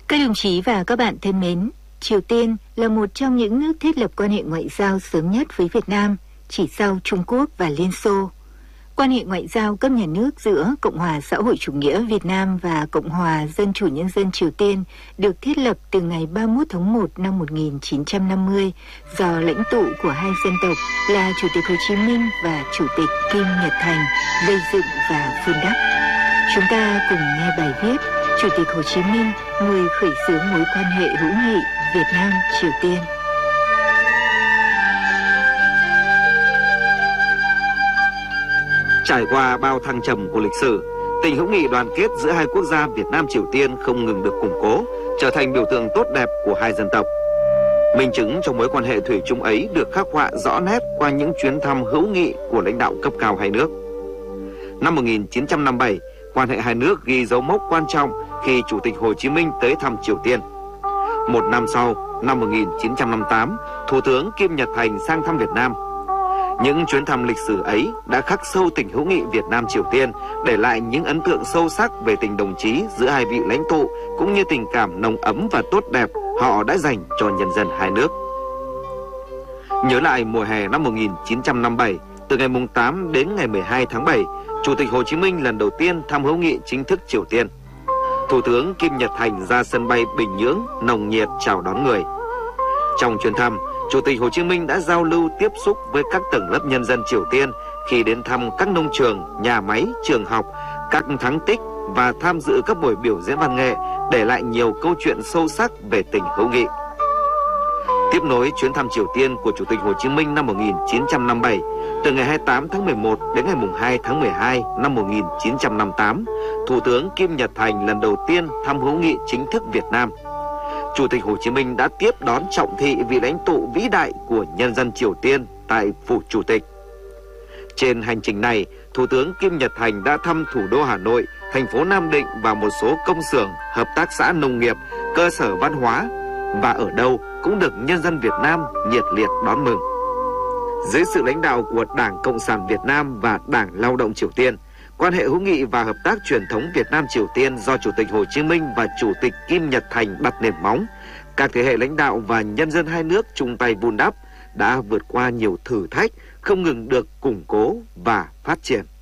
Các đồng chí và các bạn thân mến, Triều Tiên là một trong những nước thiết lập quan hệ ngoại giao sớm nhất với Việt Nam, chỉ sau Trung Quốc và Liên Xô. Quan hệ ngoại giao cấp nhà nước giữa Cộng hòa xã hội chủ nghĩa Việt Nam và Cộng hòa Dân chủ Nhân dân Triều Tiên được thiết lập từ ngày 31 tháng 1 năm 1950 do lãnh tụ của hai dân tộc là Chủ tịch Hồ Chí Minh và Chủ tịch Kim Nhật Thành gây dựng và vun đắp. Chúng ta cùng nghe bài viết Chủ tịch Hồ Chí Minh, người khởi xướng mối quan hệ hữu nghị Việt Nam-Triều Tiên. Trải qua bao thăng trầm của lịch sử, tình hữu nghị đoàn kết giữa hai quốc gia Việt Nam-Triều Tiên không ngừng được củng cố, trở thành biểu tượng tốt đẹp của hai dân tộc. Minh chứng cho mối quan hệ thủy chung ấy được khắc họa rõ nét qua những chuyến thăm hữu nghị của lãnh đạo cấp cao hai nước. Năm 1957, quan hệ hai nước ghi dấu mốc quan trọng khi Chủ tịch Hồ Chí Minh tới thăm Triều Tiên. Một năm sau, năm 1958, Thủ tướng Kim Nhật Thành sang thăm Việt Nam. Những chuyến thăm lịch sử ấy đã khắc sâu tình hữu nghị Việt Nam-Triều Tiên, để lại những ấn tượng sâu sắc về tình đồng chí giữa hai vị lãnh tụ, cũng như tình cảm nồng ấm và tốt đẹp họ đã dành cho nhân dân hai nước. Nhớ lại mùa hè năm 1957, từ ngày 8 đến ngày 12 tháng 7, Chủ tịch Hồ Chí Minh lần đầu tiên thăm hữu nghị chính thức Triều Tiên. Thủ tướng Kim Nhật Thành ra sân bay Bình Nhưỡng nồng nhiệt chào đón người. Trong chuyến thăm, Chủ tịch Hồ Chí Minh đã giao lưu tiếp xúc với các tầng lớp nhân dân Triều Tiên khi đến thăm các nông trường, nhà máy, trường học, các thắng tích và tham dự các buổi biểu diễn văn nghệ, để lại nhiều câu chuyện sâu sắc về tình hữu nghị. Tiếp nối chuyến thăm Triều Tiên của Chủ tịch Hồ Chí Minh năm 1957, từ ngày 28 tháng 11 đến ngày 2 tháng 12 năm 1958, Thủ tướng Kim Nhật Thành lần đầu tiên thăm hữu nghị chính thức Việt Nam. Chủ tịch Hồ Chí Minh đã tiếp đón trọng thị vị lãnh tụ vĩ đại của nhân dân Triều Tiên tại Phủ Chủ tịch. Trên hành trình này, Thủ tướng Kim Nhật Thành đã thăm thủ đô Hà Nội, thành phố Nam Định và một số công xưởng, hợp tác xã nông nghiệp, cơ sở văn hóa, và ở đâu cũng được nhân dân Việt Nam nhiệt liệt đón mừng. Dưới sự lãnh đạo của Đảng Cộng sản Việt Nam và Đảng Lao động Triều Tiên, quan hệ hữu nghị và hợp tác truyền thống Việt Nam-Triều Tiên do Chủ tịch Hồ Chí Minh và Chủ tịch Kim Nhật Thành đặt nền móng, các thế hệ lãnh đạo và nhân dân hai nước chung tay vun đắp, đã vượt qua nhiều thử thách, không ngừng được củng cố và phát triển.